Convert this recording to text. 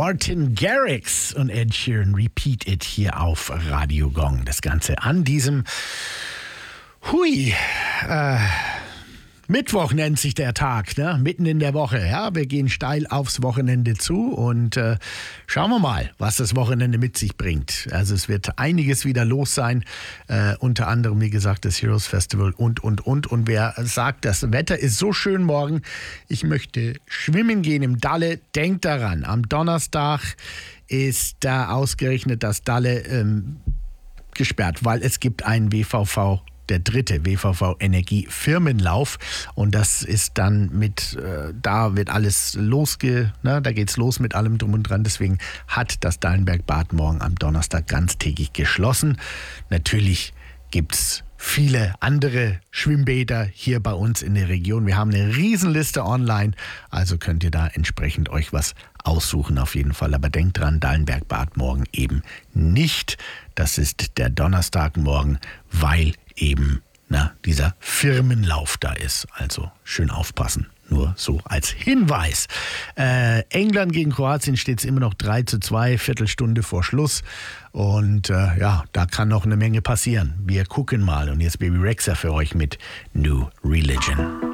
Martin Garrix und Ed Sheeran, Repeat It hier auf Radio Gong. Das Ganze an diesem Mittwoch nennt sich der Tag, ne? Mitten in der Woche. Ja, wir gehen steil aufs Wochenende zu und schauen wir mal, was das Wochenende mit sich bringt. Also es wird einiges wieder los sein, unter anderem, wie gesagt, das Heroes Festival und. Und wer sagt, das Wetter ist so schön morgen, ich möchte schwimmen gehen im Dalle, denkt daran, am Donnerstag ist da ausgerechnet das Dalle gesperrt, weil es gibt einen WVV, der dritte WVV Energie Firmenlauf, und das ist dann mit, da wird alles da geht's los mit allem drum und dran, deswegen hat das Dallenberg-Bad morgen am Donnerstag ganztägig geschlossen. Natürlich gibt's viele andere Schwimmbäder hier bei uns in der Region. Wir haben eine Riesenliste online, also könnt ihr da entsprechend euch was aussuchen auf jeden Fall. Aber denkt dran, Dallenberg-Bad morgen eben nicht. Das ist der Donnerstagmorgen, weil eben dieser Firmenlauf da ist. Also schön aufpassen. Nur so als Hinweis. England gegen Kroatien steht es immer noch 3:2, Viertelstunde vor Schluss. Und da kann noch eine Menge passieren. Wir gucken mal. Und jetzt Baby Rexha für euch mit New Religion.